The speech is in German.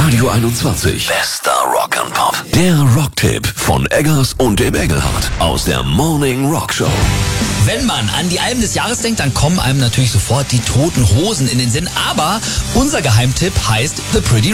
Radio 21. Bester Rock'n'Pop. Der Rocktipp von Eggers und dem Engelhardt aus der Morning Rock Show. Wenn man an die Alben des Jahres denkt, dann kommen einem natürlich sofort die Toten Hosen in den Sinn. Aber unser Geheimtipp heißt The Pretty